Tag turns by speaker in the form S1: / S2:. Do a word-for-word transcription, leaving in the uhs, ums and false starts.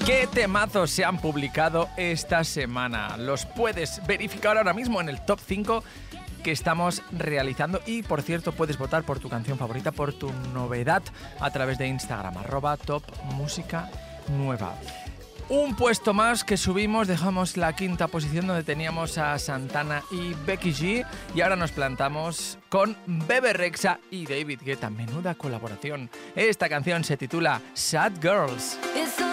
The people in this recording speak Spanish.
S1: ¿Qué temazos se han publicado esta semana? Los puedes verificar ahora mismo en el top cinco que estamos realizando. Y por cierto, puedes votar por tu canción favorita, por tu novedad, a través de Instagram, arroba top música nueva. Un puesto más que subimos, dejamos la quinta posición donde teníamos a Santana y Becky G, y ahora nos plantamos con Bebe Rexha y David Guetta. Menuda colaboración. Esta canción se titula Sad Girls.